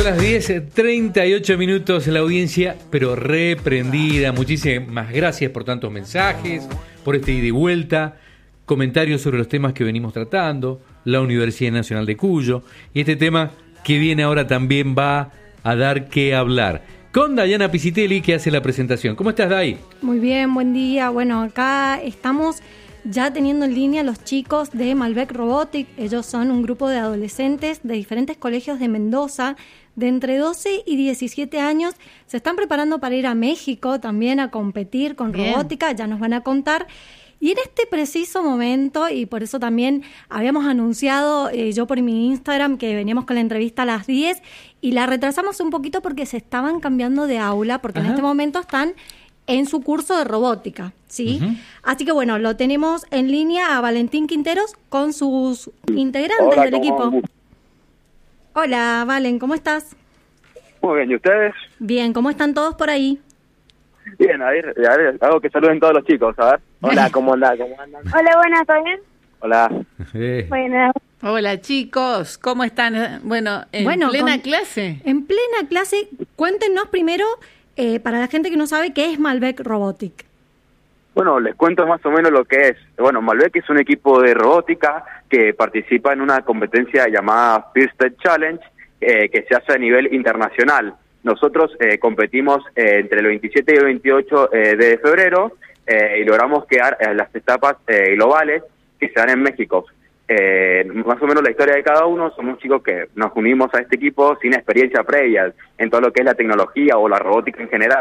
Las 10:38 minutos la audiencia, pero reprendida. Muchísimas gracias por tantos mensajes, por este ida y vuelta, comentarios sobre los temas que venimos tratando, la Universidad Nacional de Cuyo, y este tema que viene ahora también va a dar que hablar. Con Dayana Pisitelli, que hace la presentación. ¿Cómo estás, Day? Muy bien, buen día. Bueno, acá estamos ya teniendo en línea los chicos de Malbec Robotic. Ellos son un grupo de adolescentes de diferentes colegios de Mendoza, de entre 12 y 17 años. Se están preparando para ir a México también a competir con robótica, ya nos van a contar. Y en este preciso momento, y por eso también habíamos anunciado yo por mi Instagram que veníamos con la entrevista a las 10 y la retrasamos un poquito porque se estaban cambiando de aula, porque en este momento están en su curso de robótica, ¿sí? Así que bueno, lo tenemos en línea a Valentín Quinteros con sus integrantes del equipo. Hola, Valen, ¿cómo estás? Muy bien, ¿y ustedes? Bien, ¿cómo están todos por ahí? Bien, a ver, hago que saluden todos los chicos, a ver. Hola, ¿cómo andan? Hola, buenas, ¿todo bien? Hola. Buenas. Hola, chicos, ¿cómo están? Bueno, plena clase. En plena clase, cuéntenos primero, para la gente que no sabe, ¿qué es Malbec Robotic? Bueno, les cuento más o menos lo que es. Bueno, Malbec es un equipo de robótica que participa en una competencia llamada First Step Challenge, que se hace a nivel internacional. Nosotros competimos entre el 27 y el 28 de febrero y logramos quedar en las etapas globales que se dan en México. Más o menos la historia de cada uno, somos chicos que nos unimos a este equipo sin experiencia previa en todo lo que es la tecnología o la robótica en general.